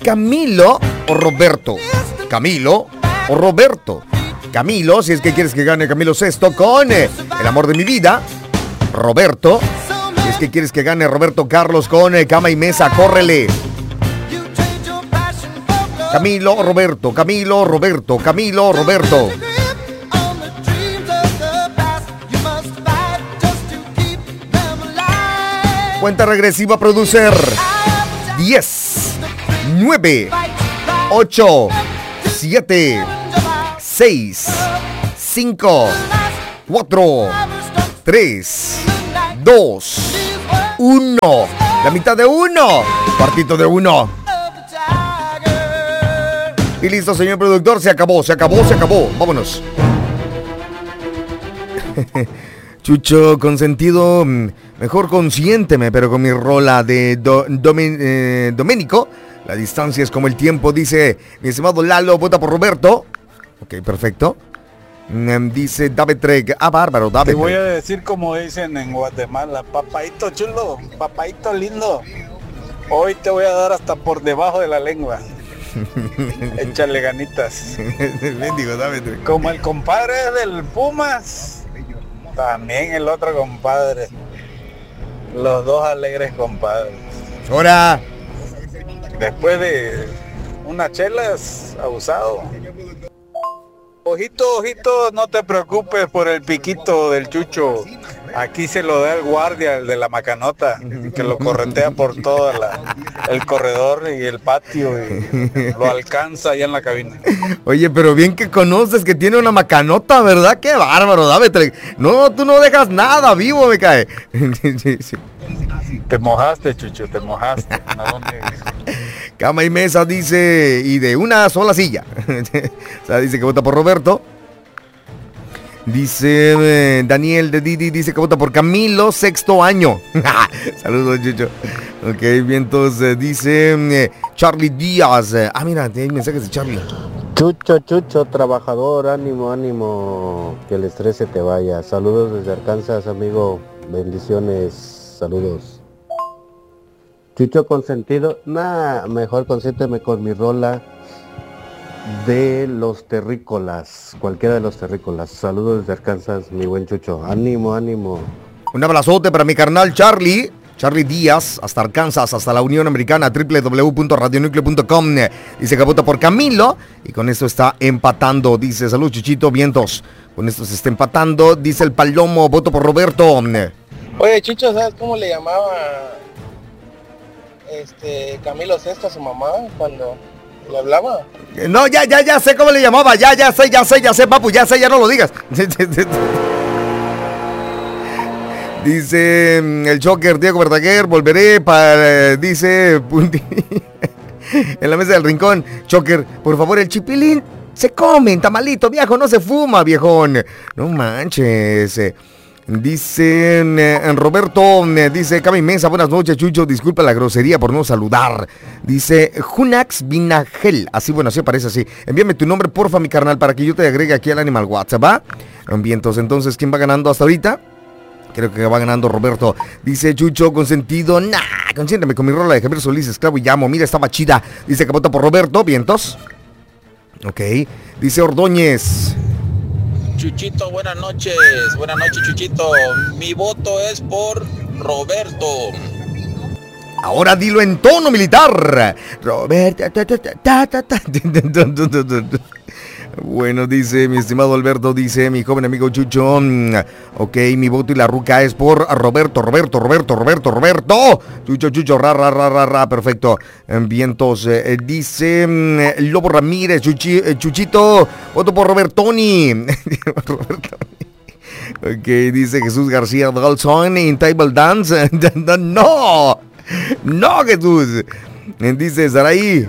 Camilo o Roberto. Camilo o Roberto. Camilo, si es que quieres que gane Camilo Sesto con El amor de mi vida. Roberto, si es que quieres que gane Roberto Carlos con Cama y Mesa, córrele. Camilo o Roberto, Camilo, Roberto, Camilo, Roberto. Cuenta regresiva, producer. 10, 9, 8, 7, 6, 5, 4, 3, 2, 1. La mitad de uno. Cuartito de uno. Y listo, señor productor. Se acabó, se acabó, se acabó. Vámonos. Chucho consentido, mejor consiénteme, pero con mi rola de Doménico. La distancia es como el tiempo, dice mi estimado Lalo, vota por Roberto. Ok, perfecto. Dice David Trek. Ah, bárbaro, David. Te voy a decir como dicen en Guatemala: papaito chulo, papaito lindo. Hoy te voy a dar hasta por debajo de la lengua. Échale ganitas. Bendigo, David Trek. Como el compadre del Pumas, también el otro compadre. Los dos alegres compadres. Ahora. Después de unas chelas, abusado. Ojito, ojito, no te preocupes por el piquito del Chucho. Aquí se lo da el guardia, el de la macanota, que lo corretea por todo el corredor y el patio y lo alcanza allá en la cabina. Oye, pero bien que conoces que tiene una macanota, ¿verdad? Qué bárbaro, David. No, tú no dejas nada vivo, me cae. Te mojaste, Chucho, te mojaste. ¿A dónde? Cama y Mesa dice, y de una sola silla. O sea, dice que vota por Roberto. Dice Daniel de Didi, dice que vota por Camilo, sexto año. Saludos, Chucho. Ok, bien, entonces dice Charlie Díaz. Mira, hay mensajes de Charlie. Chucho, Chucho, trabajador, ánimo, ánimo, que el estrés se te vaya. Saludos desde Arkansas, amigo. Bendiciones, saludos. Chucho consentido, mejor consiénteme con mi rola de los terrícolas, cualquiera de los terrícolas. Saludos desde Arkansas, mi buen Chucho. Ánimo, ánimo. Un abrazote para mi carnal Charlie Díaz, hasta Arkansas, hasta la Unión Americana, www.radionucleo.com. Dice que vota por Camilo y con esto está empatando. Dice, salud Chuchito, vientos. Con esto se está empatando. Dice el Palomo, voto por Roberto. Oye, Chucho, ¿sabes cómo le llamaba Camilo Sesto a su mamá cuando le hablaba? No, ya sé cómo le llamaba. Ya sé, papu, ya no lo digas. Dice el Joker Diego Verdaguer, volveré para, dice en la mesa del rincón. Joker, por favor, el chipilín se come, tamalito, viejo, no se fuma, viejón. No manches. Dice Roberto, dice Cami Mesa, buenas noches, Chucho, disculpa la grosería por no saludar. Dice Junax Vinagel, así aparece así. Envíame tu nombre, porfa, mi carnal, para que yo te agregue aquí al Animal WhatsApp, ¿va? Entonces, ¿quién va ganando hasta ahorita? Creo que va ganando Roberto. Dice Chucho, consentido, consiénteme con mi rola de Javier Solís, esclavo y llamo, mira, estaba chida. Dice que vota por Roberto, vientos. Ok, dice Ordóñez. Chuchito, buenas noches, Chuchito. Mi voto es por Roberto. Ahora dilo en tono militar. Roberto. Bueno, dice mi estimado Alberto, dice mi joven amigo Chucho. Ok, mi voto y la ruca es por Roberto. Chucho, ra, perfecto. Vientos, dice Lobo Ramírez, Chuchito, voto por Robertoni. Ok, dice Jesús García Dalson in Table Dance. No, Jesús. Dice Saraí.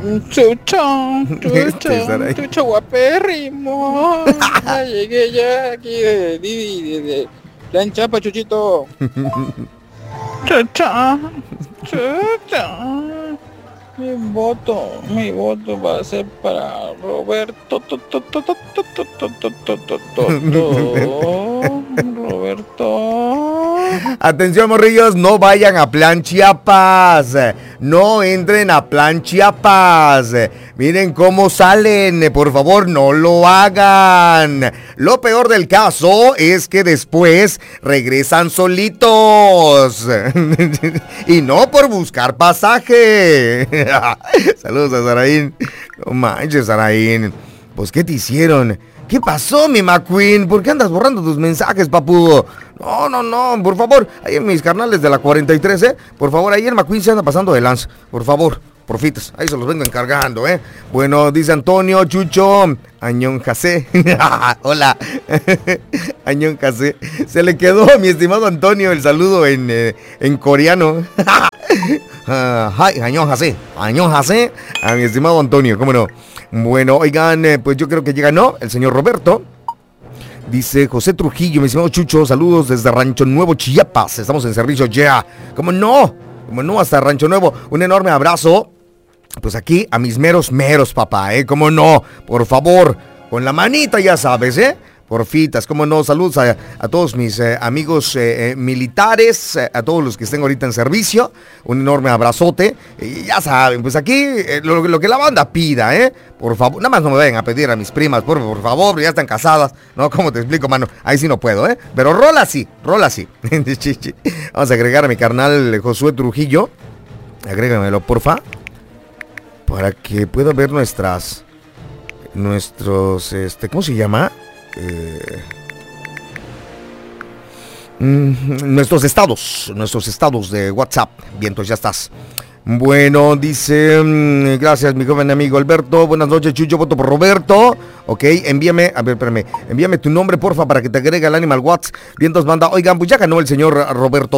Chucho guapérrimo. Ya llegué ya aquí de Lanchapa, Chuchito. Chucho. Mi voto va a ser para Roberto. Roberto. Atención, morrillos, no vayan a Plan Chiapas. No entren a Plan Chiapas. Miren cómo salen. Por favor, no lo hagan. Lo peor del caso es que después regresan solitos. Y no por buscar pasaje. Saludos a Saraín. No manches, Saraín. Pues, ¿qué te hicieron? ¿Qué pasó, mi McQueen? ¿Por qué andas borrando tus mensajes, papu? No, por favor, ahí en mis carnales de la 43, por favor, ahí el McQueen se anda pasando de lanza, por favor, porfitas, ahí se los vengo encargando, Bueno, dice Antonio, Chucho, Añón Jacé, hola, Añón Jacé, se le quedó a mi estimado Antonio el saludo en coreano, hi, Añón Jacé, a mi estimado Antonio, cómo no. Bueno, oigan, pues yo creo que llega, ¿no? El señor Roberto. Dice José Trujillo, mi estimado Chucho, saludos desde Rancho Nuevo, Chiapas. Estamos en servicio ya. ¿Cómo no? Hasta Rancho Nuevo. Un enorme abrazo. Pues aquí a mis meros, papá, ¿Cómo no? Por favor, con la manita, ya sabes, Porfitas, cómo no, saludos a todos mis amigos militares, a todos los que estén ahorita en servicio, un enorme abrazote, y ya saben, pues aquí lo que la banda pida, por favor, nada más no me vayan a pedir a mis primas, por favor, ya están casadas, ¿no? ¿Cómo te explico, mano? Ahí sí no puedo, pero rola sí. Vamos a agregar a mi carnal Josué Trujillo, agrégamelo, porfa, para que pueda ver nuestros, ¿cómo se llama? Nuestros estados de WhatsApp. Bien, entonces ya estás. Bueno, dice, gracias mi joven amigo Alberto, buenas noches Chucho, voto por Roberto. Ok, envíame tu nombre porfa para que te agregue al Animal Watts. Vientos manda, oigan, pues ya ganó el señor Roberto.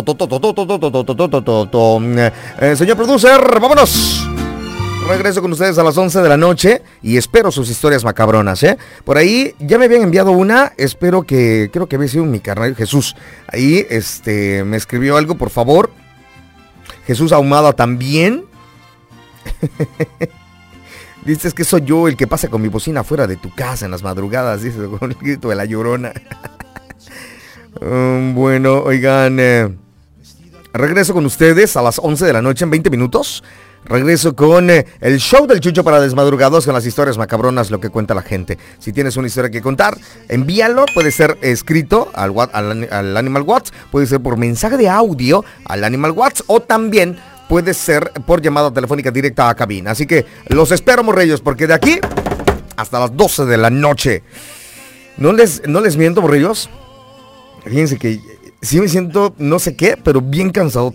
Señor producer, vámonos. Regreso con ustedes a las 11 de la noche y espero sus historias macabronas, Por ahí ya me habían enviado una, creo que había sido mi carnal Jesús. Ahí, me escribió algo, por favor. Jesús Ahumada también. Dices que soy yo el que pasa con mi bocina afuera de tu casa en las madrugadas, dice, con el grito de la Llorona. Bueno, oigan, regreso con ustedes a las 11 de la noche en 20 minutos. Regreso con el show del Chucho para desmadrugados con las historias macabronas, lo que cuenta la gente. Si tienes una historia que contar, envíalo. Puede ser escrito al Animal Watts, puede ser por mensaje de audio al Animal Watts o también puede ser por llamada telefónica directa a cabina. Así que los espero, morrillos, porque de aquí hasta las 12 de la noche. No les miento, morrillos. Fíjense que sí me siento no sé qué, pero bien cansado.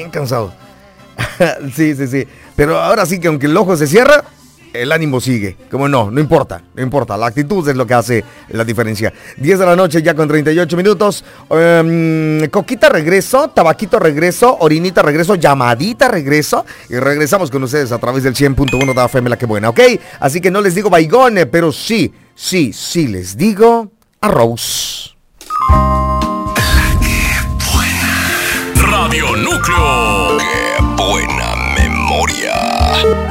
Sí. Pero ahora sí que aunque el ojo se cierra, el ánimo sigue. Como no importa. La actitud es lo que hace la diferencia. 10 de la noche ya con 38 minutos. Coquita regreso, tabaquito regreso, orinita regreso, llamadita regreso. Y regresamos con ustedes a través del 100.1 de FM La Que Buena, ¿ok? Así que no les digo baigone, pero sí les digo arroz. La Que Buena. Radio Núcleo. Qué buena memoria.